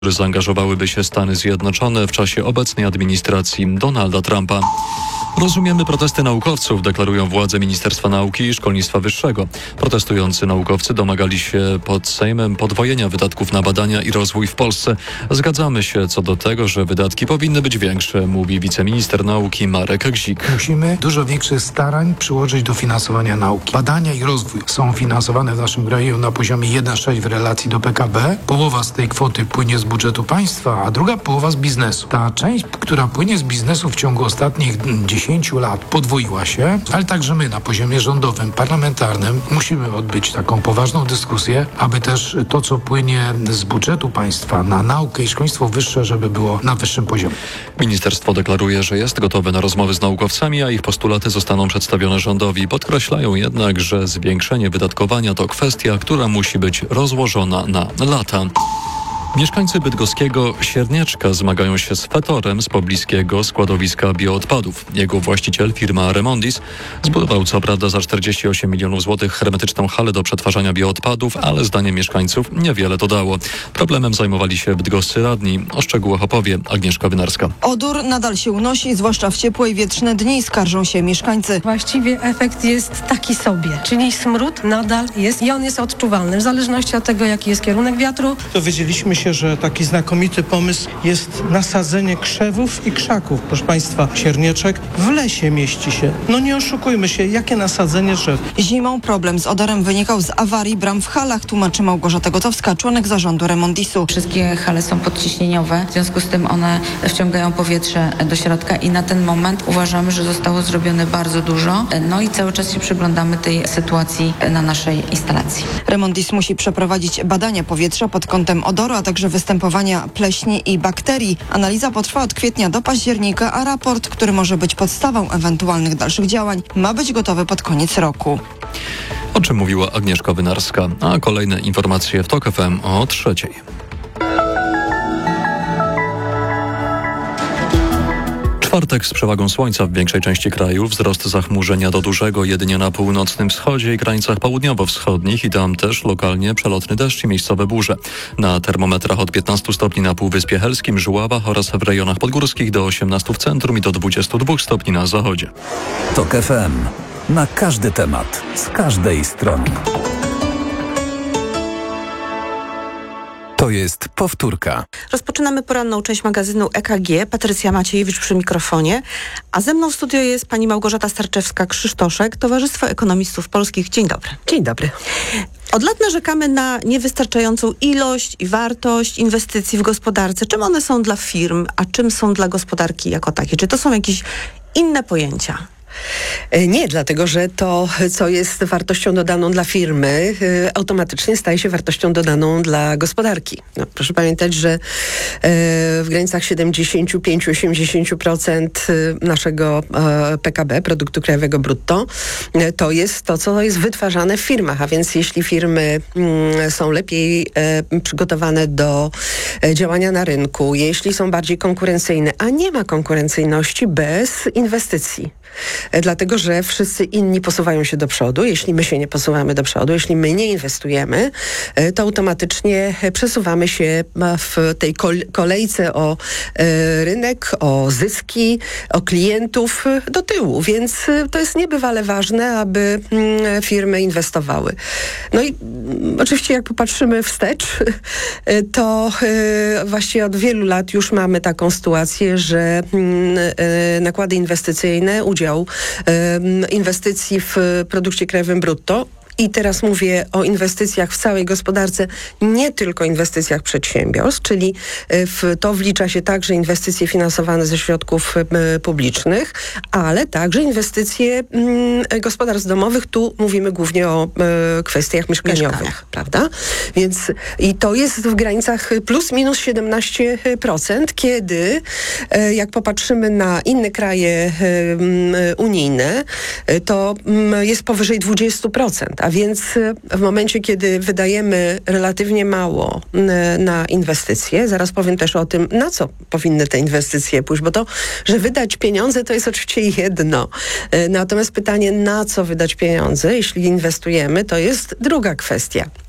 które zaangażowałyby się Stany Zjednoczone w czasie obecnej administracji Donalda Trumpa. Rozumiemy protesty naukowców, deklarują władze Ministerstwa Nauki i Szkolnictwa Wyższego. Protestujący naukowcy domagali się pod Sejmem podwojenia wydatków na badania i rozwój w Polsce. Zgadzamy się co do tego, że wydatki powinny być większe, mówi wiceminister nauki Marek Gzik. Musimy dużo większych starań przyłożyć do finansowania nauki. Badania i rozwój są finansowane w naszym kraju na poziomie 1,6 w relacji do PKB. Połowa z tej kwoty płynie z budżetu państwa, a druga połowa z biznesu. Ta część, która płynie z biznesu w ciągu ostatnich 10 lat podwoiła się, ale także my na poziomie rządowym, parlamentarnym musimy odbyć taką poważną dyskusję, aby też to, co płynie z budżetu państwa na naukę i szkolnictwo wyższe, żeby było na wyższym poziomie. Ministerstwo deklaruje, że jest gotowe na rozmowy z naukowcami, a ich postulaty zostaną przedstawione rządowi. Podkreślają jednak, że zwiększenie wydatkowania to kwestia, która musi być rozłożona na lata. Mieszkańcy bydgoskiego Siernieczka zmagają się z fetorem z pobliskiego składowiska bioodpadów. Jego właściciel, firma Remondis, zbudował co prawda za 48 milionów złotych hermetyczną halę do przetwarzania bioodpadów, ale zdaniem mieszkańców niewiele to dało. Problemem zajmowali się bydgoscy radni. O szczegółach opowie Agnieszka Wynarska. Odór nadal się unosi, zwłaszcza w ciepłe i wietrzne dni, skarżą się mieszkańcy. Właściwie efekt jest taki sobie, czyli smród nadal jest i on jest odczuwalny w zależności od tego, jaki jest kierunek wiatru. Dowiedzieliśmy się, że taki znakomity pomysł jest nasadzenie krzewów i krzaków. Proszę Państwa, Siernieczek w lesie mieści się. No nie oszukujmy się, jakie nasadzenie drzew. Zimą problem z odorem wynikał z awarii bram w halach, tłumaczy Małgorzata Gotowska, członek zarządu Remondisu. Wszystkie hale są podciśnieniowe, w związku z tym one wciągają powietrze do środka i na ten moment uważamy, że zostało zrobione bardzo dużo. No i cały czas się przyglądamy tej sytuacji na naszej instalacji. Remondis musi przeprowadzić badania powietrza pod kątem odoru, a także występowania pleśni i bakterii. Analiza potrwa od kwietnia do października, a raport, który może być podstawą ewentualnych dalszych działań, ma być gotowy pod koniec roku. O czym mówiła Agnieszka Wynarska, a kolejne informacje w TOK FM o 3:00. Czwartek z przewagą słońca w większej części kraju, wzrost zachmurzenia do dużego jedynie na północnym wschodzie i krańcach południowo-wschodnich i tam też lokalnie przelotny deszcz i miejscowe burze. Na termometrach od 15 stopni na Półwyspie Helskim, Żuławach oraz w rejonach podgórskich do 18 w centrum i do 22 stopni na zachodzie. TOK FM. Na każdy temat, z każdej strony. To jest powtórka. Rozpoczynamy poranną część magazynu EKG. Patrycja Maciejewicz przy mikrofonie. A ze mną w studio jest pani Małgorzata Starczewska-Krzysztoszek, Towarzystwo Ekonomistów Polskich. Dzień dobry. Dzień dobry. Od lat narzekamy na niewystarczającą ilość i wartość inwestycji w gospodarce. Czym one są dla firm, a czym są dla gospodarki jako takiej? Czy to są jakieś inne pojęcia? Nie, dlatego że to, co jest wartością dodaną dla firmy, automatycznie staje się wartością dodaną dla gospodarki. No, proszę pamiętać, że w granicach 75-80% naszego PKB, produktu krajowego brutto, to jest to, co jest wytwarzane w firmach. A więc jeśli firmy są lepiej przygotowane do działania na rynku, jeśli są bardziej konkurencyjne, a nie ma konkurencyjności bez inwestycji. Dlatego, że wszyscy inni posuwają się do przodu. Jeśli my się nie posuwamy do przodu, jeśli my nie inwestujemy, to automatycznie przesuwamy się w tej kolejce o rynek, o zyski, o klientów do tyłu. Więc to jest niebywale ważne, aby firmy inwestowały. No i oczywiście jak popatrzymy wstecz, to właściwie od wielu lat już mamy taką sytuację, że nakłady inwestycyjne, udział inwestycji w produkcie krajowym brutto. I teraz mówię o inwestycjach w całej gospodarce, nie tylko inwestycjach przedsiębiorstw, czyli w to wlicza się także inwestycje finansowane ze środków publicznych, ale także inwestycje gospodarstw domowych. Tu mówimy głównie o kwestiach mieszkaniowych, prawda? Więc i to jest w granicach plus minus 17%, kiedy jak popatrzymy na inne kraje unijne, to jest powyżej 20%. A więc w momencie, kiedy wydajemy relatywnie mało na inwestycje, zaraz powiem też o tym, na co powinny te inwestycje pójść, bo to, że wydać pieniądze, to jest oczywiście jedno. Natomiast pytanie, na co wydać pieniądze, jeśli inwestujemy, to jest druga kwestia.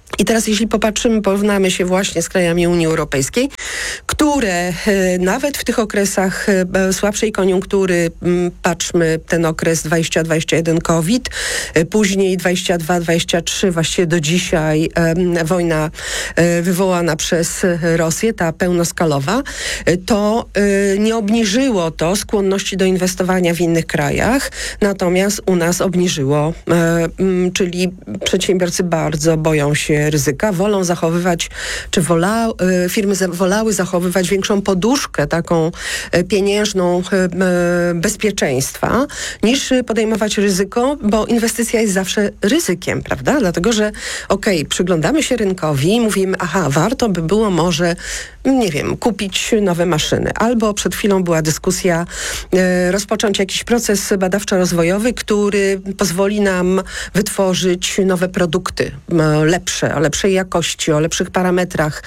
I teraz jeśli porównamy się właśnie z krajami Unii Europejskiej, które nawet w tych okresach słabszej koniunktury, patrzmy ten okres 20-21 COVID, później 22-23, właściwie do dzisiaj wojna wywołana przez Rosję, ta pełnoskalowa, to nie obniżyło to skłonności do inwestowania w innych krajach, natomiast u nas obniżyło, czyli przedsiębiorcy bardzo boją się ryzyka, wolą zachowywać, firmy wolały zachowywać większą poduszkę taką pieniężną bezpieczeństwa, niż podejmować ryzyko, bo inwestycja jest zawsze ryzykiem, prawda? Dlatego, że przyglądamy się rynkowi i mówimy, warto by było może, nie wiem, kupić nowe maszyny. Albo przed chwilą była dyskusja, rozpocząć jakiś proces badawczo-rozwojowy, który pozwoli nam wytworzyć nowe produkty, lepsze, o lepszej jakości, o lepszych parametrach.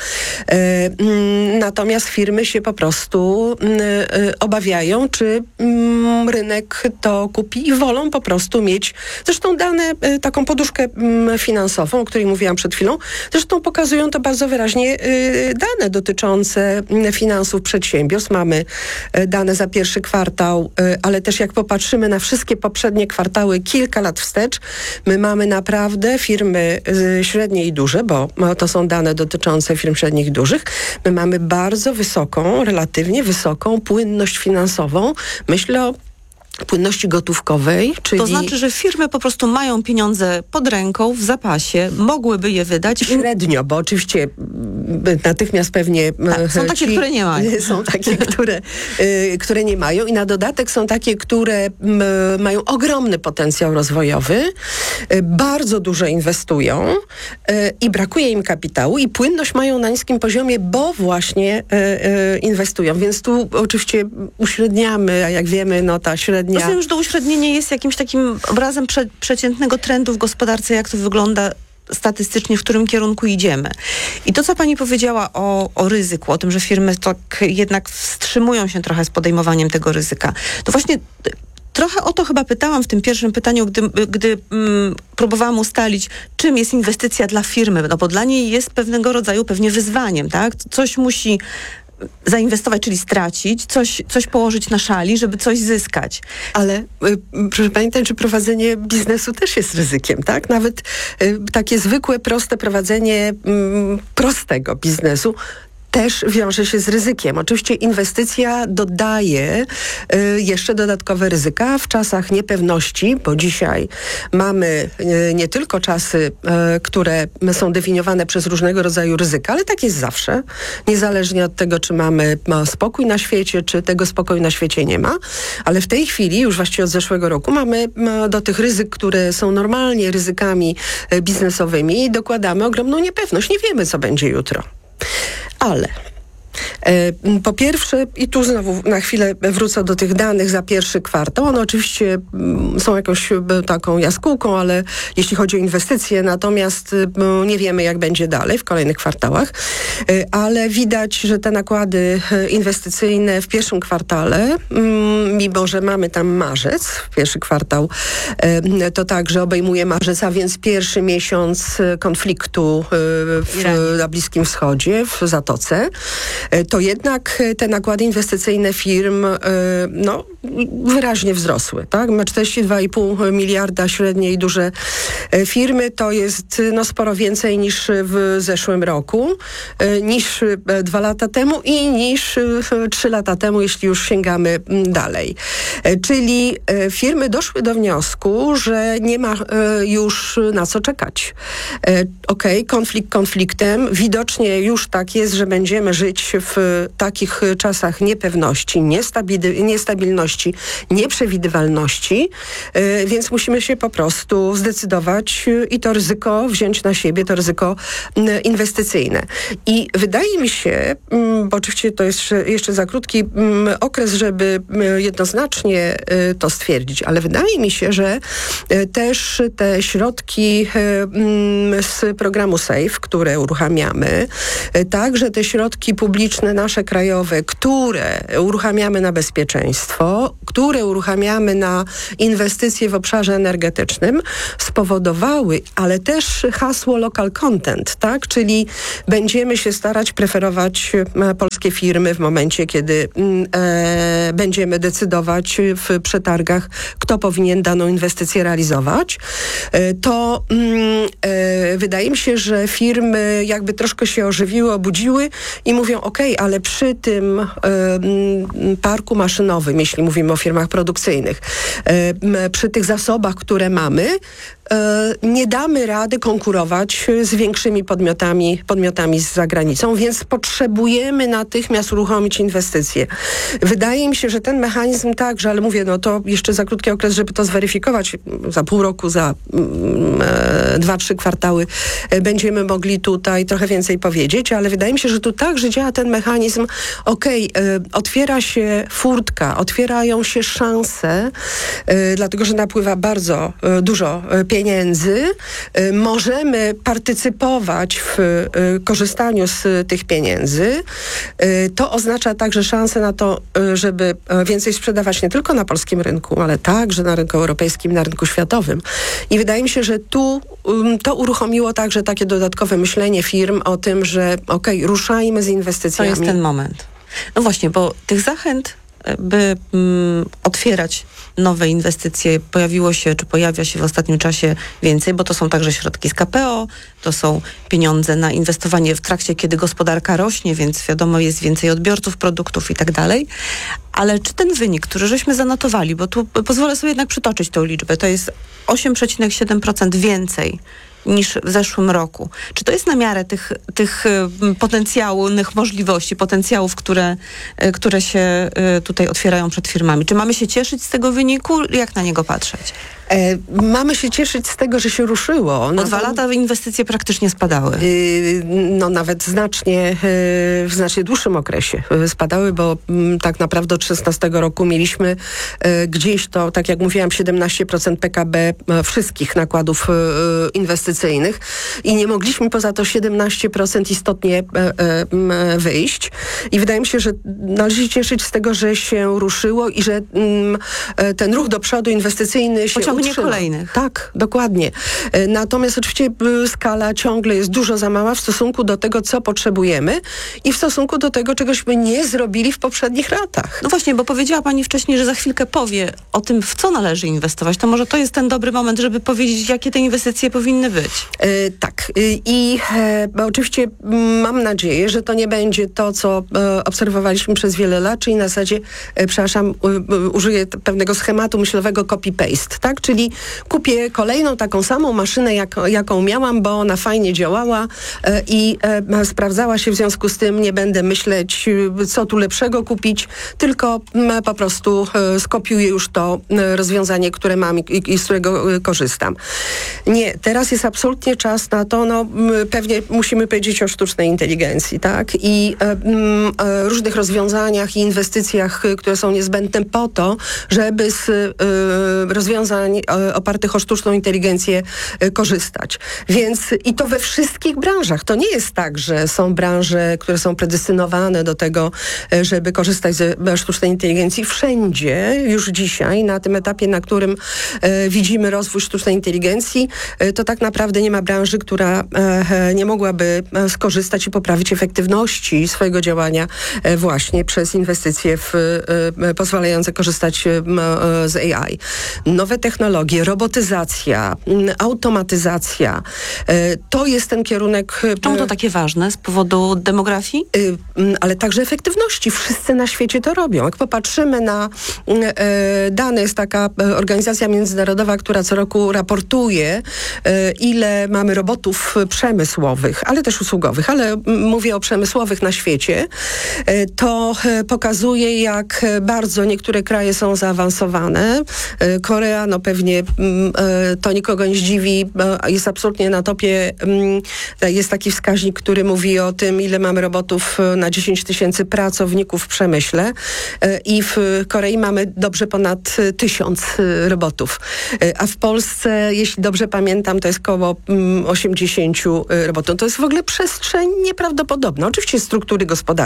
Natomiast firmy się po prostu obawiają, czy rynek to kupi i wolą po prostu mieć, zresztą taką poduszkę finansową, o której mówiłam przed chwilą, zresztą pokazują to bardzo wyraźnie dane dotyczące finansów przedsiębiorstw. Mamy dane za pierwszy kwartał, ale też jak popatrzymy na wszystkie poprzednie kwartały kilka lat wstecz, my mamy naprawdę firmy średnie i duże, bo to są dane dotyczące firm średnich i dużych. My mamy bardzo wysoką, relatywnie wysoką płynność finansową. Myślę o płynności gotówkowej, czyli... To znaczy, że firmy po prostu mają pieniądze pod ręką, w zapasie, mogłyby je wydać. Średnio, bo oczywiście natychmiast pewnie... są takie, które nie mają. Są takie, które nie mają i na dodatek są takie, które mają ogromny potencjał rozwojowy, bardzo dużo inwestują i brakuje im kapitału i płynność mają na niskim poziomie, bo właśnie inwestują. Więc tu oczywiście uśredniamy, a jak wiemy, ta średnia... Myślę, już to uśrednienie jest jakimś takim obrazem przeciętnego trendu w gospodarce, jak to wygląda statystycznie, w którym kierunku idziemy. I to, co pani powiedziała o ryzyku, o tym, że firmy tak jednak wstrzymują się trochę z podejmowaniem tego ryzyka, to właśnie trochę o to chyba pytałam w tym pierwszym pytaniu, gdy próbowałam ustalić, czym jest inwestycja dla firmy, bo dla niej jest pewnego rodzaju pewnie wyzwaniem, tak? Coś musi zainwestować, czyli stracić, coś położyć na szali, żeby coś zyskać. Ale proszę pamiętać, że prowadzenie biznesu też jest ryzykiem, tak? Nawet takie zwykłe, proste prowadzenie prostego biznesu też wiąże się z ryzykiem. Oczywiście inwestycja dodaje jeszcze dodatkowe ryzyka w czasach niepewności, bo dzisiaj mamy nie tylko czasy, które są definiowane przez różnego rodzaju ryzyka, ale tak jest zawsze. Niezależnie od tego, czy mamy spokój na świecie, czy tego spokoju na świecie nie ma. Ale w tej chwili, już właściwie od zeszłego roku, mamy do tych ryzyk, które są normalnie ryzykami biznesowymi, dokładamy ogromną niepewność. Nie wiemy, co będzie jutro. Ale po pierwsze, i tu znowu na chwilę wrócę do tych danych za pierwszy kwartał, one oczywiście są jakąś taką jaskółką, ale jeśli chodzi o inwestycje, natomiast nie wiemy, jak będzie dalej w kolejnych kwartałach, ale widać, że te nakłady inwestycyjne w pierwszym kwartale, mimo że mamy tam marzec, pierwszy kwartał to także obejmuje marzec, a więc pierwszy miesiąc konfliktu na Bliskim Wschodzie, w Zatoce, to jednak te nakłady inwestycyjne firm wyraźnie wzrosły. Tak? Ma 42,5 miliarda średnie i duże firmy. To jest sporo więcej niż w zeszłym roku, niż 2 lata temu i niż 3 lata temu, jeśli już sięgamy dalej. Czyli firmy doszły do wniosku, że nie ma już na co czekać. Konflikt konfliktem. Widocznie już tak jest, że będziemy żyć w takich czasach niepewności, niestabilności, nieprzewidywalności, więc musimy się po prostu zdecydować i to ryzyko wziąć na siebie, to ryzyko inwestycyjne. I wydaje mi się, bo oczywiście to jest jeszcze za krótki okres, żeby jednoznacznie to stwierdzić, ale wydaje mi się, że też te środki z programu SAFE, które uruchamiamy, także te środki publiczne strategiczne nasze krajowe, które uruchamiamy na bezpieczeństwo, które uruchamiamy na inwestycje w obszarze energetycznym, spowodowały, ale też hasło local content, tak? Czyli będziemy się starać preferować polskie firmy w momencie, kiedy będziemy decydować w przetargach, kto powinien daną inwestycję realizować. To wydaje mi się, że firmy jakby troszkę się ożywiły, obudziły i mówią, ale przy tym parku maszynowym, jeśli mówimy o firmach produkcyjnych, przy tych zasobach, które mamy, nie damy rady konkurować z większymi podmiotami z zagranicą, więc potrzebujemy natychmiast uruchomić inwestycje. Wydaje mi się, że ten mechanizm także, ale mówię, to jeszcze za krótki okres, żeby to zweryfikować, za pół roku, za 2-3 kwartały będziemy mogli tutaj trochę więcej powiedzieć, ale wydaje mi się, że tu także działa ten mechanizm, otwiera się furtka, otwierają się szanse, dlatego, że napływa bardzo dużo pieniędzy, możemy partycypować w korzystaniu z tych pieniędzy. To oznacza także szansę na to, żeby więcej sprzedawać nie tylko na polskim rynku, ale także na rynku europejskim, na rynku światowym. I wydaje mi się, że tu to uruchomiło także takie dodatkowe myślenie firm o tym, że ruszajmy z inwestycjami. To jest ten moment. No właśnie, bo tych zachęt, by otwierać nowe inwestycje pojawiło się, czy pojawia się w ostatnim czasie więcej, bo to są także środki z KPO, to są pieniądze na inwestowanie w trakcie, kiedy gospodarka rośnie, więc wiadomo, jest więcej odbiorców produktów i tak dalej. Ale czy ten wynik, który żeśmy zanotowali, bo tu pozwolę sobie jednak przytoczyć tą liczbę, to jest 8,7% więcej niż w zeszłym roku. Czy to jest na miarę tych potencjalnych możliwości, potencjałów, które się tutaj otwierają przed firmami? Czy mamy się cieszyć z tego wyniku? Jak na niego patrzeć? Mamy się cieszyć z tego, że się ruszyło. Bo 2 lata inwestycje praktycznie spadały. Nawet w znacznie dłuższym okresie spadały, bo tak naprawdę od 2016 roku mieliśmy gdzieś to, tak jak mówiłam, 17% PKB wszystkich nakładów inwestycyjnych i nie mogliśmy poza to 17% istotnie wyjść. I wydaje mi się, że należy się cieszyć z tego, że się ruszyło i że ten ruch do przodu inwestycyjny się nie kolejnych. Tak, dokładnie. Natomiast oczywiście skala ciągle jest dużo za mała w stosunku do tego, co potrzebujemy i w stosunku do tego, czegośmy nie zrobili w poprzednich latach. No właśnie, bo powiedziała Pani wcześniej, że za chwilkę powie o tym, w co należy inwestować. To może to jest ten dobry moment, żeby powiedzieć, jakie te inwestycje powinny być. Tak. Bo oczywiście mam nadzieję, że to nie będzie to, co obserwowaliśmy przez wiele lat, czyli na zasadzie, użyję pewnego schematu myślowego copy-paste, tak? Czyli kupię kolejną taką samą maszynę, jaką miałam, bo ona fajnie działała i sprawdzała się, w związku z tym nie będę myśleć, co tu lepszego kupić, tylko po prostu skopiuję już to rozwiązanie, które mam i z którego korzystam. Nie, teraz jest absolutnie czas na to, pewnie musimy powiedzieć o sztucznej inteligencji, tak? I różnych rozwiązaniach i inwestycjach, które są niezbędne po to, żeby z rozwiązań opartych o sztuczną inteligencję korzystać. Więc i to we wszystkich branżach. To nie jest tak, że są branże, które są predestynowane do tego, żeby korzystać ze sztucznej inteligencji. Wszędzie już dzisiaj, na tym etapie, na którym widzimy rozwój sztucznej inteligencji, to tak naprawdę nie ma branży, która nie mogłaby skorzystać i poprawić efektywności swojego działania właśnie przez inwestycje pozwalające korzystać z AI. Nowe technologie, robotyzacja, automatyzacja, to jest ten kierunek. Czemu to takie ważne? Z powodu demografii? Ale także efektywności. Wszyscy na świecie to robią. Jak popatrzymy na dane, jest taka organizacja międzynarodowa, która co roku raportuje, ile mamy robotów przemysłowych, ale też usługowych, ale mówię o przemysłowych na świecie, to pokazuje, jak bardzo niektóre kraje są zaawansowane. Korea, pewnie to nikogo nie zdziwi, jest absolutnie na topie. Jest taki wskaźnik, który mówi o tym, ile mamy robotów na 10 000 pracowników w przemyśle i w Korei mamy dobrze ponad 1000 robotów. A w Polsce, jeśli dobrze pamiętam, to jest około 80 robotów. To jest w ogóle przestrzeń nieprawdopodobna. Oczywiście struktury gospodarki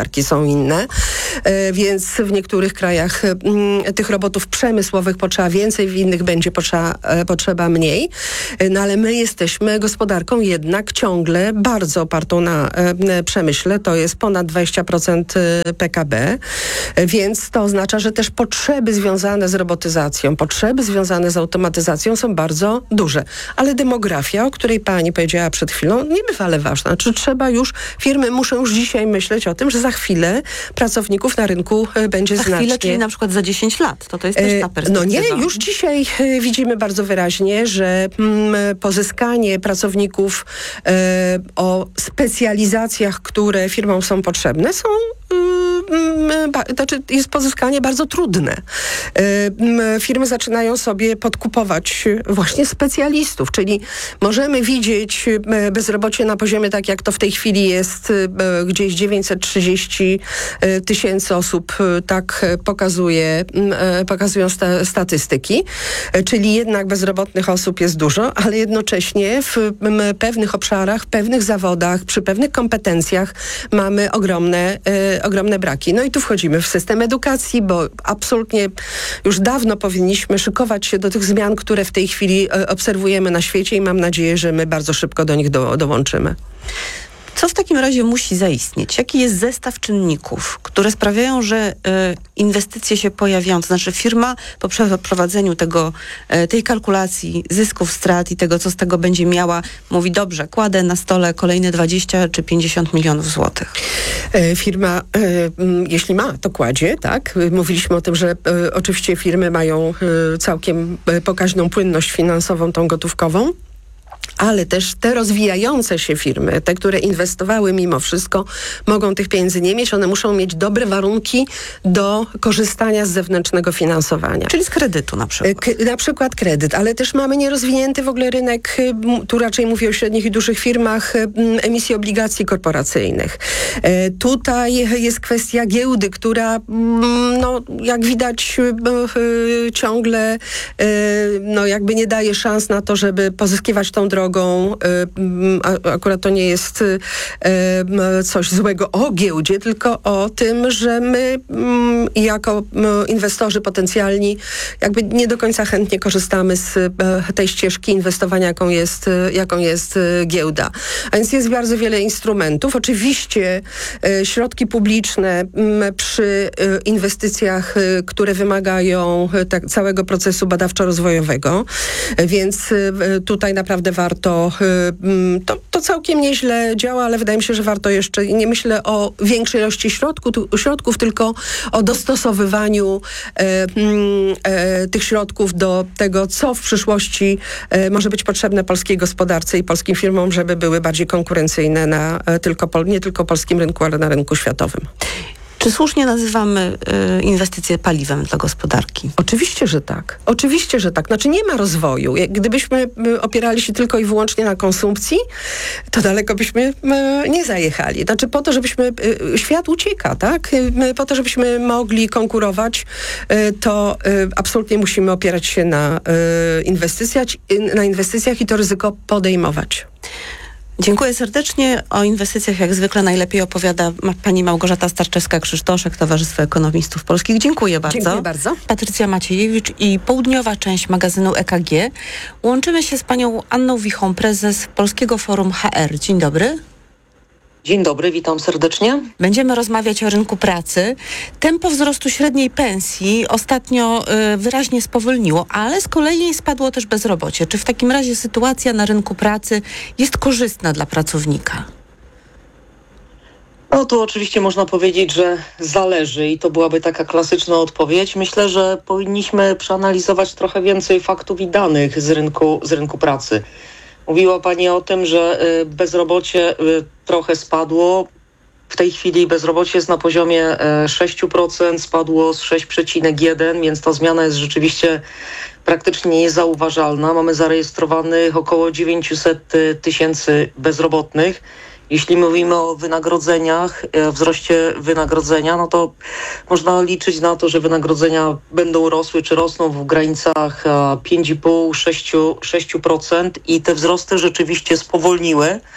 gospodarki są inne, więc w niektórych krajach tych robotów przemysłowych potrzeba więcej, w innych będzie potrzeba mniej. No ale my jesteśmy gospodarką jednak ciągle bardzo opartą na przemyśle. To jest ponad 20% PKB, więc to oznacza, że też potrzeby związane z robotyzacją, potrzeby związane z automatyzacją są bardzo duże. Ale demografia, o której pani powiedziała przed chwilą, niebywale ważna. Firmy muszą już dzisiaj myśleć o tym, że za chwilę pracowników na rynku będzie znacznie... Za chwilę, czyli na przykład za 10 lat. To jest też ta perspektywa. No nie, już dzisiaj widzimy bardzo wyraźnie, że pozyskanie pracowników o specjalizacjach, które firmom są potrzebne, jest pozyskanie bardzo trudne. Firmy zaczynają sobie podkupować właśnie specjalistów, czyli możemy widzieć bezrobocie na poziomie, tak jak to w tej chwili jest, gdzieś 930 tysięcy osób, tak pokazują statystyki, czyli jednak bezrobotnych osób jest dużo, ale jednocześnie w pewnych obszarach, pewnych zawodach, przy pewnych kompetencjach mamy ogromne braki. No i tu wchodzimy w system edukacji, bo absolutnie już dawno powinniśmy szykować się do tych zmian, które w tej chwili obserwujemy na świecie i mam nadzieję, że my bardzo szybko do nich dołączymy. Co w takim razie musi zaistnieć? Jaki jest zestaw czynników, które sprawiają, że inwestycje się pojawiają? To znaczy firma po przeprowadzeniu tej kalkulacji zysków, strat i tego, co z tego będzie miała, mówi: dobrze, kładę na stole kolejne 20 czy 50 milionów złotych. Firma, jeśli ma, to kładzie, tak? Mówiliśmy o tym, że oczywiście firmy mają całkiem pokaźną płynność finansową, tą gotówkową. Ale też te rozwijające się firmy, te, które inwestowały mimo wszystko, mogą tych pieniędzy nie mieć. One muszą mieć dobre warunki do korzystania z zewnętrznego finansowania. Czyli z kredytu na przykład. Na przykład kredyt, ale też mamy nierozwinięty w ogóle rynek, tu raczej mówię o średnich i dużych firmach, emisji obligacji korporacyjnych. Tutaj jest kwestia giełdy, która jak widać ciągle jakby nie daje szans na to, żeby pozyskiwać tą drogą. Akurat to nie jest coś złego o giełdzie, tylko o tym, że my jako inwestorzy potencjalni jakby nie do końca chętnie korzystamy z tej ścieżki inwestowania, jaką jest giełda. A więc jest bardzo wiele instrumentów. Oczywiście środki publiczne przy inwestycjach, które wymagają całego procesu badawczo-rozwojowego, więc tutaj naprawdę warto. To całkiem nieźle działa, ale wydaje mi się, że warto jeszcze, nie myślę o większej ilości środków, tylko o dostosowywaniu tych środków do tego, co w przyszłości może być potrzebne polskiej gospodarce i polskim firmom, żeby były bardziej konkurencyjne nie tylko polskim rynku, ale na rynku światowym. Czy słusznie nazywamy inwestycje paliwem dla gospodarki? Oczywiście, że tak. Oczywiście, że tak. Znaczy nie ma rozwoju. Gdybyśmy opierali się tylko i wyłącznie na konsumpcji, to daleko byśmy nie zajechali. Znaczy po to, żebyśmy... Świat ucieka, tak? Po to, żebyśmy mogli konkurować, to absolutnie musimy opierać się na inwestycjach i to ryzyko podejmować. Dziękuję serdecznie. O inwestycjach jak zwykle najlepiej opowiada pani Małgorzata Starczewska-Krzysztoszek, Towarzystwo Ekonomistów Polskich. Dziękuję bardzo. Dziękuję bardzo. Patrycja Maciejewicz i południowa część magazynu EKG. Łączymy się z panią Anną Wichą, prezes Polskiego Forum HR. Dzień dobry. Dzień dobry, witam serdecznie. Będziemy rozmawiać o rynku pracy. Tempo wzrostu średniej pensji ostatnio wyraźnie spowolniło, ale z kolei spadło też bezrobocie. Czy w takim razie sytuacja na rynku pracy jest korzystna dla pracownika? No tu oczywiście można powiedzieć, że zależy i to byłaby taka klasyczna odpowiedź. Myślę, że powinniśmy przeanalizować trochę więcej faktów i danych z rynku pracy. Mówiła pani o tym, że bezrobocie trochę spadło. W tej chwili bezrobocie jest na poziomie 6%, spadło z 6,1%, więc ta zmiana jest rzeczywiście praktycznie niezauważalna. Mamy zarejestrowanych około 900 tysięcy bezrobotnych. Jeśli mówimy o wynagrodzeniach, wzroście wynagrodzenia, no to można liczyć na to, że wynagrodzenia będą rosły, czy rosną w granicach 5,5-6% i te wzrosty rzeczywiście spowolniły.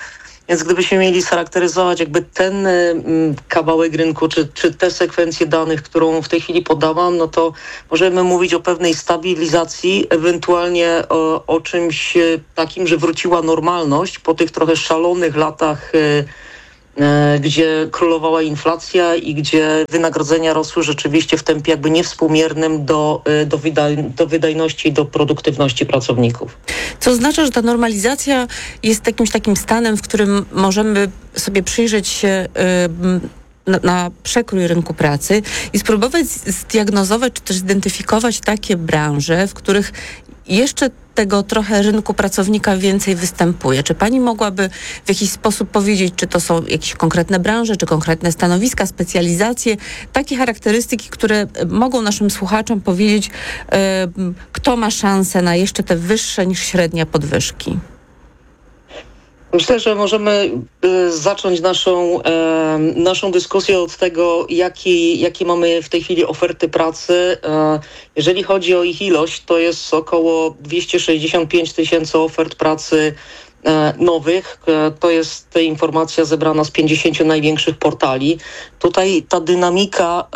Więc gdybyśmy mieli scharakteryzować jakby ten kawałek rynku, czy te sekwencje danych, którą w tej chwili podałam, no to możemy mówić o pewnej stabilizacji, ewentualnie o czymś takim, że wróciła normalność po tych trochę szalonych latach, gdzie królowała inflacja i gdzie wynagrodzenia rosły rzeczywiście w tempie jakby niewspółmiernym do wydajności i do produktywności pracowników. Co oznacza, że ta normalizacja jest jakimś takim stanem, w którym możemy sobie przyjrzeć się na przekrój rynku pracy i spróbować zdiagnozować czy też zidentyfikować takie branże, w których jeszcze tego trochę rynku pracownika więcej występuje. Czy pani mogłaby w jakiś sposób powiedzieć, czy to są jakieś konkretne branże, czy konkretne stanowiska, specjalizacje, takie charakterystyki, które mogą naszym słuchaczom powiedzieć, kto ma szansę na jeszcze te wyższe niż średnia podwyżki? Myślę, że możemy zacząć naszą dyskusję od tego, jakie mamy w tej chwili oferty pracy. Jeżeli chodzi o ich ilość, to jest około 265 tysięcy ofert pracy nowych. To jest informacja zebrana z 50 największych portali. Tutaj ta dynamika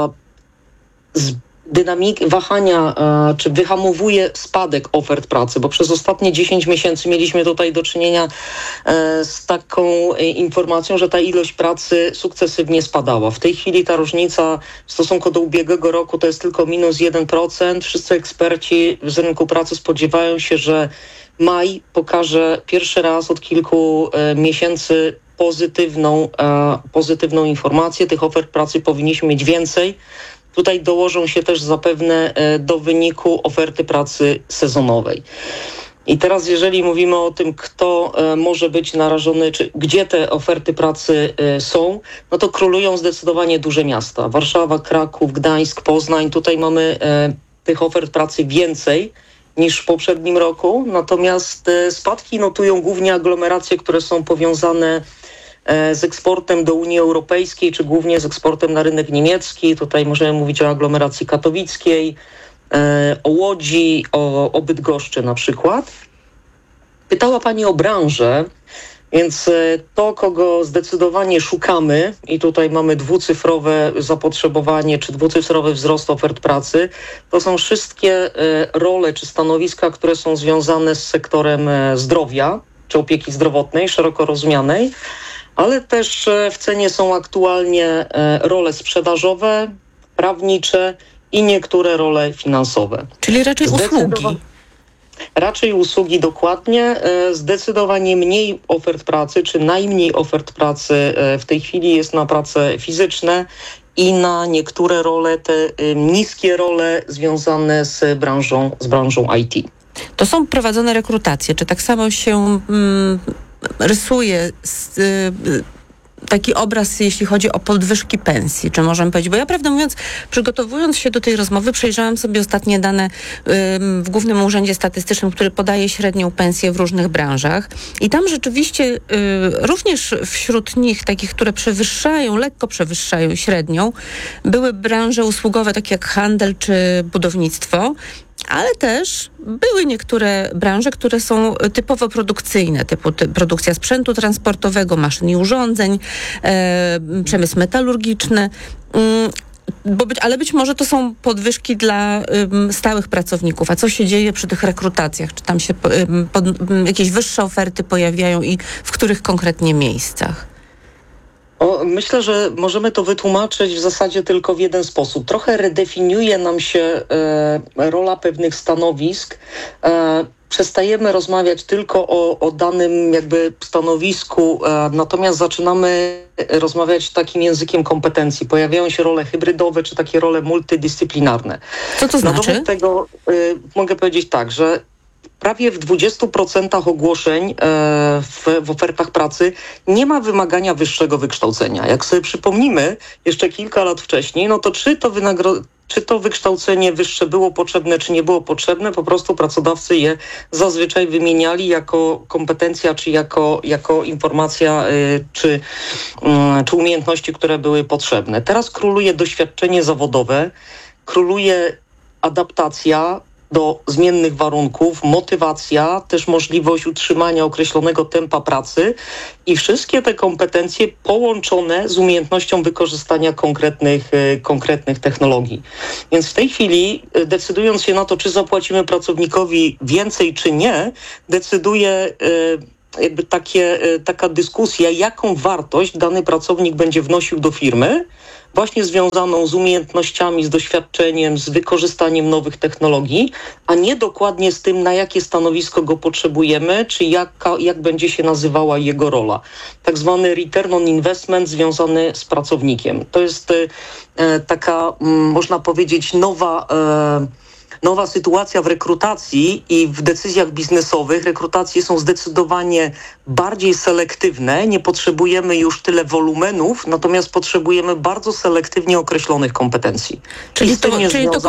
wahania, czy wyhamowuje spadek ofert pracy, bo przez ostatnie 10 miesięcy mieliśmy tutaj do czynienia z taką informacją, że ta ilość pracy sukcesywnie spadała. W tej chwili ta różnica w stosunku do ubiegłego roku to jest tylko minus 1%. Wszyscy eksperci z rynku pracy spodziewają się, że maj pokaże pierwszy raz od kilku miesięcy pozytywną informację. Tych ofert pracy powinniśmy mieć więcej. Tutaj dołożą się też zapewne do wyniku oferty pracy sezonowej. I teraz jeżeli mówimy o tym, kto może być narażony, czy gdzie te oferty pracy są, no to królują zdecydowanie duże miasta. Warszawa, Kraków, Gdańsk, Poznań. Tutaj mamy tych ofert pracy więcej niż w poprzednim roku. Natomiast spadki notują głównie aglomeracje, które są powiązane z eksportem do Unii Europejskiej, czy głównie z eksportem na rynek niemiecki. Tutaj możemy mówić o aglomeracji katowickiej, o Łodzi, o Bydgoszczy na przykład. Pytała pani o branżę, więc to, kogo zdecydowanie szukamy, i tutaj mamy dwucyfrowe zapotrzebowanie, czy dwucyfrowy wzrost ofert pracy, to są wszystkie role czy stanowiska, które są związane z sektorem zdrowia, czy opieki zdrowotnej, szeroko rozumianej, ale też w cenie są aktualnie role sprzedażowe, prawnicze i niektóre role finansowe. Czyli raczej usługi. Raczej usługi, dokładnie. Zdecydowanie mniej ofert pracy, czy najmniej ofert pracy w tej chwili jest na prace fizyczne i na niektóre role, te niskie role związane z branżą IT. To są prowadzone rekrutacje. Czy tak samo się rysuje taki obraz, jeśli chodzi o podwyżki pensji, czy możemy powiedzieć, bo ja prawdę mówiąc, przygotowując się do tej rozmowy, przejrzałam sobie ostatnie dane w Głównym Urzędzie Statystycznym, który podaje średnią pensję w różnych branżach i tam rzeczywiście również wśród nich, takich, które lekko przewyższają średnią, były branże usługowe, takie jak handel czy budownictwo, ale też były niektóre branże, które są typowo produkcyjne, typu produkcja sprzętu transportowego, maszyn i urządzeń, przemysł metalurgiczny. Ale być może to są podwyżki dla stałych pracowników. A co się dzieje przy tych rekrutacjach? Czy tam się jakieś wyższe oferty pojawiają i w których konkretnie miejscach? Myślę, że możemy to wytłumaczyć w zasadzie tylko w jeden sposób. Trochę redefiniuje nam się rola pewnych stanowisk. Przestajemy rozmawiać tylko o danym jakby stanowisku, natomiast zaczynamy rozmawiać takim językiem kompetencji. Pojawiają się role hybrydowe, czy takie role multidyscyplinarne. Co to znaczy? Na dowód tego mogę powiedzieć tak, że prawie w 20% ogłoszeń w ofertach pracy nie ma wymagania wyższego wykształcenia. Jak sobie przypomnimy jeszcze kilka lat wcześniej, no to czy to wykształcenie wyższe było potrzebne, czy nie było potrzebne, po prostu pracodawcy je zazwyczaj wymieniali jako kompetencja, czy jako informacja, czy umiejętności, które były potrzebne. Teraz króluje doświadczenie zawodowe, króluje adaptacja, do zmiennych warunków, motywacja, też możliwość utrzymania określonego tempa pracy i wszystkie te kompetencje połączone z umiejętnością wykorzystania konkretnych technologii. Więc w tej chwili, decydując się na to, czy zapłacimy pracownikowi więcej, czy nie, decyduje jakby taka dyskusja, jaką wartość dany pracownik będzie wnosił do firmy, właśnie związaną z umiejętnościami, z doświadczeniem, z wykorzystaniem nowych technologii, a nie dokładnie z tym, na jakie stanowisko go potrzebujemy, czy jak będzie się nazywała jego rola. Tak zwany return on investment związany z pracownikiem. To jest taka, można powiedzieć, nowa sytuacja w rekrutacji i w decyzjach biznesowych. Rekrutacje są zdecydowanie bardziej selektywne. Nie potrzebujemy już tyle wolumenów, natomiast potrzebujemy bardzo selektywnie określonych kompetencji. Czyli to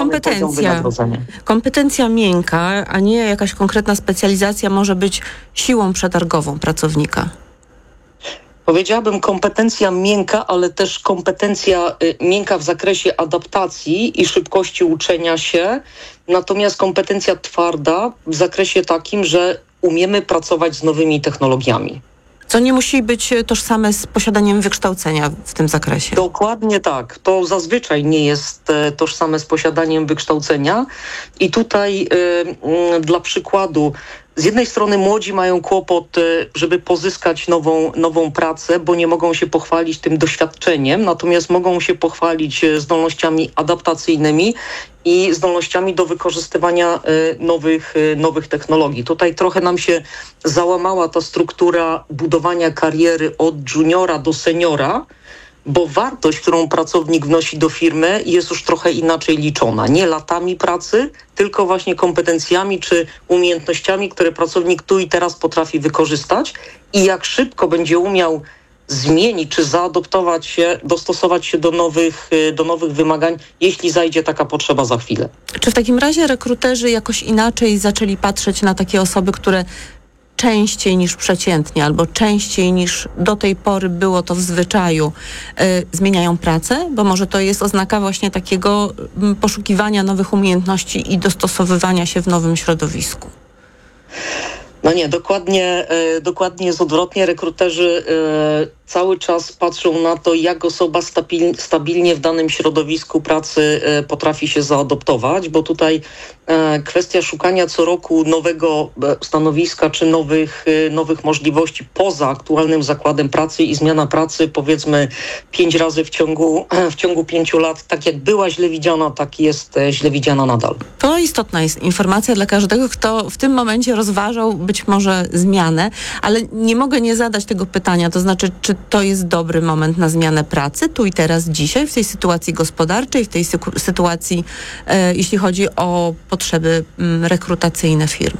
kompetencja miękka, a nie jakaś konkretna specjalizacja może być siłą przetargową pracownika. Powiedziałabym kompetencja miękka, ale też kompetencja miękka w zakresie adaptacji i szybkości uczenia się, natomiast kompetencja twarda w zakresie takim, że umiemy pracować z nowymi technologiami. Co nie musi być tożsame z posiadaniem wykształcenia w tym zakresie. Dokładnie tak. To zazwyczaj nie jest tożsame z posiadaniem wykształcenia. I tutaj dla przykładu, z jednej strony młodzi mają kłopot, żeby pozyskać nową pracę, bo nie mogą się pochwalić tym doświadczeniem, natomiast mogą się pochwalić zdolnościami adaptacyjnymi i zdolnościami do wykorzystywania nowych technologii. Tutaj trochę nam się załamała ta struktura budowania kariery od juniora do seniora, bo wartość, którą pracownik wnosi do firmy, jest już trochę inaczej liczona. Nie latami pracy, tylko właśnie kompetencjami czy umiejętnościami, które pracownik tu i teraz potrafi wykorzystać i jak szybko będzie umiał zmienić czy zaadoptować się, dostosować się do nowych wymagań, jeśli zajdzie taka potrzeba za chwilę. Czy w takim razie rekruterzy jakoś inaczej zaczęli patrzeć na takie osoby, które częściej niż przeciętnie albo częściej niż do tej pory było to w zwyczaju, zmieniają pracę? Bo może to jest oznaka właśnie takiego poszukiwania nowych umiejętności i dostosowywania się w nowym środowisku. No nie, dokładnie jest odwrotnie. Rekruterzy cały czas patrzą na to, jak osoba stabilnie w danym środowisku pracy potrafi się zaadoptować, bo tutaj kwestia szukania co roku nowego stanowiska czy nowych możliwości poza aktualnym zakładem pracy i zmiana pracy powiedzmy 5 razy w ciągu 5 lat, tak jak była źle widziana, tak jest źle widziana nadal. To istotna jest informacja dla każdego, kto w tym momencie rozważał być może zmianę, ale nie mogę nie zadać tego pytania, to znaczy, czy to jest dobry moment na zmianę pracy, tu i teraz, dzisiaj, w tej sytuacji gospodarczej, w tej sytuacji, jeśli chodzi o potrzeby rekrutacyjne firm?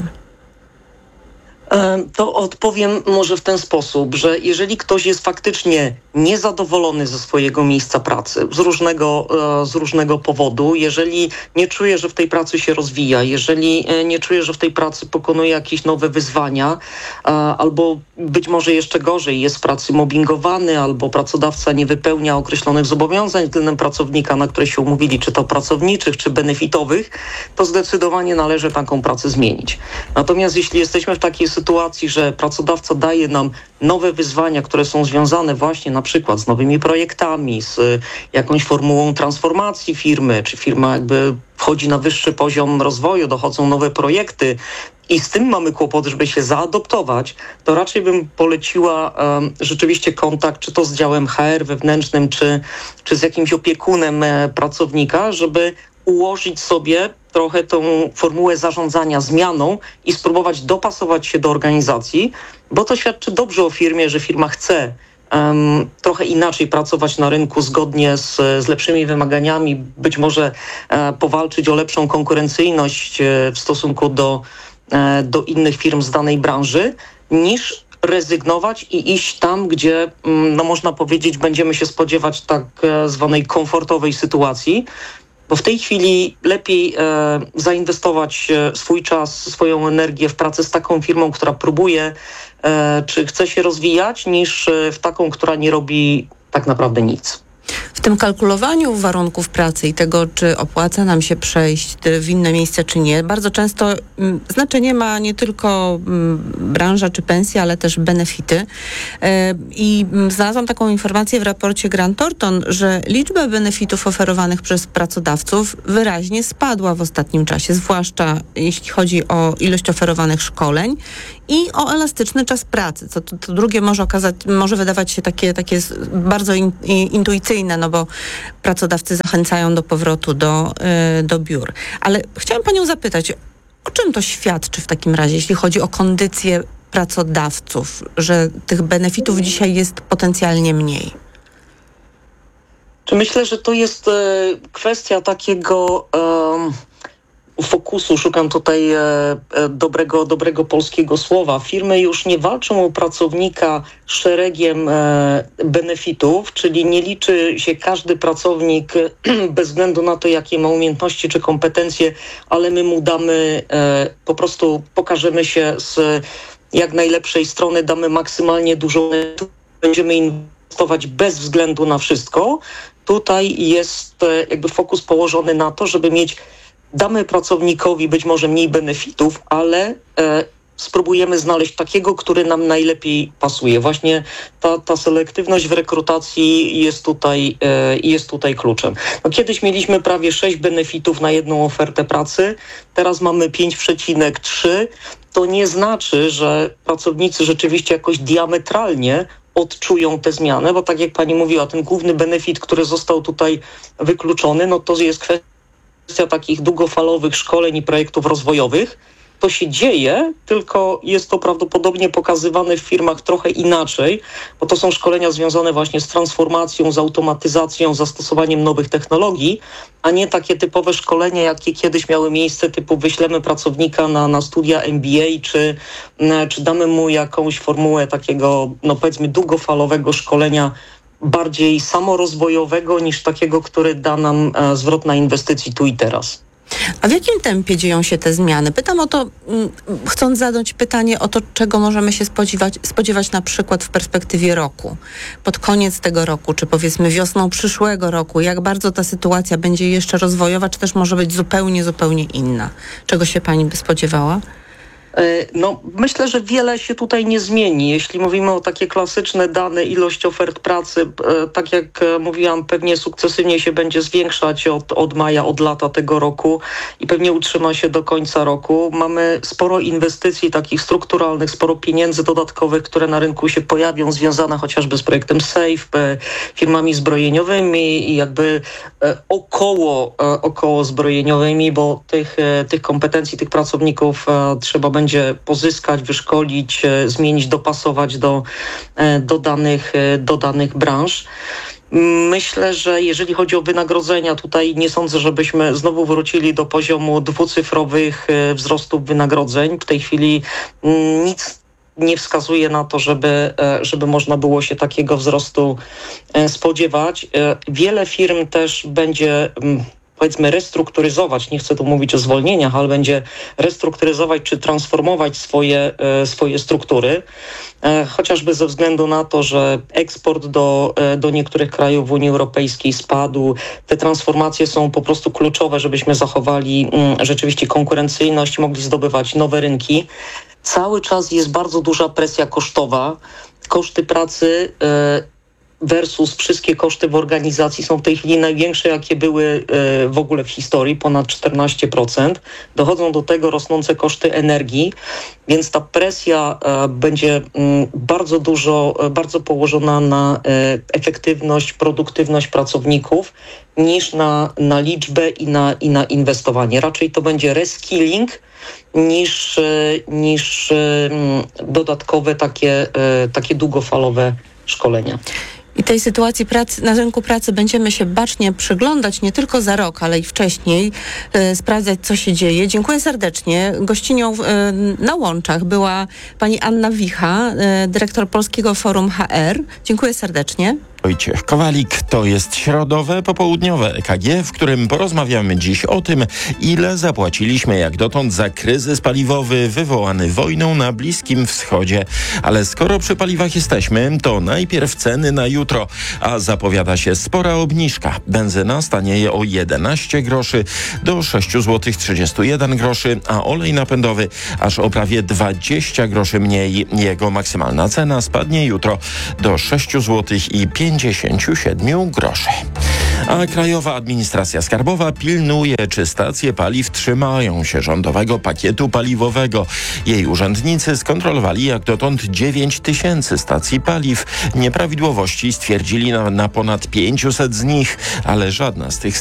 To odpowiem może w ten sposób, że jeżeli ktoś jest faktycznie niezadowolony ze swojego miejsca pracy z różnego powodu, jeżeli nie czuje, że w tej pracy się rozwija, jeżeli nie czuje, że w tej pracy pokonuje jakieś nowe wyzwania, albo być może jeszcze gorzej, jest w pracy mobbingowany, albo pracodawca nie wypełnia określonych zobowiązań względem pracownika, na które się umówili, czy to pracowniczych, czy benefitowych, to zdecydowanie należy taką pracę zmienić. Natomiast jeśli jesteśmy w takiej sytuacji, że pracodawca daje nam nowe wyzwania, które są związane właśnie na przykład z nowymi projektami, z jakąś formułą transformacji firmy, czy firma jakby wchodzi na wyższy poziom rozwoju, dochodzą nowe projekty i z tym mamy kłopot, żeby się zaadoptować, to raczej bym poleciła rzeczywiście kontakt, czy to z działem HR wewnętrznym, czy z jakimś opiekunem pracownika, żeby ułożyć sobie trochę tą formułę zarządzania zmianą i spróbować dopasować się do organizacji, bo to świadczy dobrze o firmie, że firma chce trochę inaczej pracować na rynku zgodnie z lepszymi wymaganiami, być może powalczyć o lepszą konkurencyjność w stosunku do innych firm z danej branży, niż rezygnować i iść tam, gdzie, no można powiedzieć, będziemy się spodziewać tak zwanej komfortowej sytuacji, bo w tej chwili lepiej zainwestować swój czas, swoją energię w pracę z taką firmą, która próbuje, czy chce się rozwijać, niż w taką, która nie robi tak naprawdę nic. W tym kalkulowaniu warunków pracy i tego, czy opłaca nam się przejść w inne miejsce, czy nie, bardzo często znaczenie ma nie tylko branża czy pensja, ale też benefity. I znalazłam taką informację w raporcie Grant Thornton, że liczba benefitów oferowanych przez pracodawców wyraźnie spadła w ostatnim czasie, zwłaszcza jeśli chodzi o ilość oferowanych szkoleń i o elastyczny czas pracy. To drugie może wydawać się takie bardzo intuicyjne, no bo pracodawcy zachęcają do powrotu do biur. Ale chciałam panią zapytać, o czym to świadczy w takim razie, jeśli chodzi o kondycję pracodawców, że tych benefitów dzisiaj jest potencjalnie mniej? Myślę, że to jest kwestia takiego fokusu. Szukam tutaj dobrego polskiego słowa. Firmy już nie walczą o pracownika szeregiem benefitów, czyli nie liczy się każdy pracownik bez względu na to, jakie ma umiejętności czy kompetencje, ale my mu damy, po prostu pokażemy się z jak najlepszej strony, damy maksymalnie dużo, będziemy inwestować bez względu na wszystko. Tutaj jest jakby fokus położony na to, żeby damy pracownikowi być może mniej benefitów, ale spróbujemy znaleźć takiego, który nam najlepiej pasuje. Właśnie ta selektywność w rekrutacji jest tutaj kluczem. No, kiedyś mieliśmy prawie 6 benefitów na jedną ofertę pracy, teraz mamy 5,3. To nie znaczy, że pracownicy rzeczywiście jakoś diametralnie odczują tę zmianę, bo tak jak pani mówiła, ten główny benefit, który został tutaj wykluczony, no to jest kwestia takich długofalowych szkoleń i projektów rozwojowych. To się dzieje, tylko jest to prawdopodobnie pokazywane w firmach trochę inaczej, bo to są szkolenia związane właśnie z transformacją, z automatyzacją, zastosowaniem nowych technologii, a nie takie typowe szkolenia, jakie kiedyś miały miejsce, typu wyślemy pracownika na studia MBA, czy damy mu jakąś formułę takiego, no powiedzmy, długofalowego szkolenia, bardziej samorozwojowego niż takiego, który da nam zwrot na inwestycji tu i teraz. A w jakim tempie dzieją się te zmiany? Pytam o to, chcąc zadać pytanie o to, czego możemy się spodziewać na przykład w perspektywie roku. Pod koniec tego roku, czy powiedzmy wiosną przyszłego roku, jak bardzo ta sytuacja będzie jeszcze rozwojowa, czy też może być zupełnie inna? Czego się pani by spodziewała? No, myślę, że wiele się tutaj nie zmieni. Jeśli mówimy o takie klasyczne dane, ilość ofert pracy, tak jak mówiłam, pewnie sukcesywnie się będzie zwiększać od maja, od lata tego roku i pewnie utrzyma się do końca roku. Mamy sporo inwestycji takich strukturalnych, sporo pieniędzy dodatkowych, które na rynku się pojawią, związane chociażby z projektem SAFE, firmami zbrojeniowymi i jakby około zbrojeniowymi, bo tych kompetencji, tych pracowników trzeba będzie pozyskać, wyszkolić, zmienić, dopasować do danych branż. Myślę, że jeżeli chodzi o wynagrodzenia, tutaj nie sądzę, żebyśmy znowu wrócili do poziomu dwucyfrowych wzrostów wynagrodzeń. W tej chwili nic nie wskazuje na to, żeby można było się takiego wzrostu spodziewać. Wiele firm też będzie, powiedzmy, restrukturyzować, nie chcę tu mówić o zwolnieniach, ale będzie restrukturyzować czy transformować swoje struktury, chociażby ze względu na to, że eksport do niektórych krajów w Unii Europejskiej spadł. Te transformacje są po prostu kluczowe, żebyśmy zachowali rzeczywiście konkurencyjność, mogli zdobywać nowe rynki. Cały czas jest bardzo duża presja kosztowa. Koszty pracy versus wszystkie koszty w organizacji są w tej chwili największe, jakie były w ogóle w historii, ponad 14%. Dochodzą do tego rosnące koszty energii, więc ta presja będzie bardzo położona na efektywność, produktywność pracowników niż na liczbę i na inwestowanie. Raczej to będzie reskilling niż dodatkowe takie długofalowe szkolenia. I tej sytuacji na rynku pracy będziemy się bacznie przyglądać nie tylko za rok, ale i wcześniej, sprawdzać, co się dzieje. Dziękuję serdecznie. Gościnią na łączach była pani Anna Wicha, dyrektor Polskiego Forum HR. Dziękuję serdecznie. Wojciech Kowalik, to jest środowe popołudniowe EKG, w którym porozmawiamy dziś o tym, ile zapłaciliśmy jak dotąd za kryzys paliwowy wywołany wojną na Bliskim Wschodzie. Ale skoro przy paliwach jesteśmy, to najpierw ceny na jutro, a zapowiada się spora obniżka. Benzyna stanieje o 11 groszy do 6 zł 31 groszy, a olej napędowy aż o prawie 20 groszy mniej. Jego maksymalna cena spadnie jutro do 6 zł i 57 groszy. A Krajowa Administracja Skarbowa pilnuje, czy stacje paliw trzymają się rządowego pakietu paliwowego. Jej urzędnicy skontrolowali jak dotąd 9 000 stacji paliw. Nieprawidłowości stwierdzili na ponad 500 z nich, ale żadna z tych